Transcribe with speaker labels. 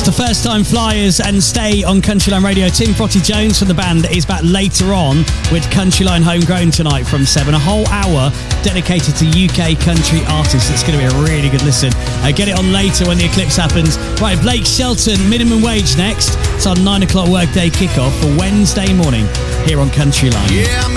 Speaker 1: The First Time Flyers and Stay on Countryline Radio. Tim Frotty-Jones from the band is back later on with Countryline Homegrown tonight from 7. A whole hour dedicated to UK country artists. It's going to be a really good listen. Get it on later when the eclipse happens. Right, Blake Shelton, Minimum Wage next. It's our 9 o'clock workday kickoff for Wednesday morning here on Countryline.
Speaker 2: Yeah,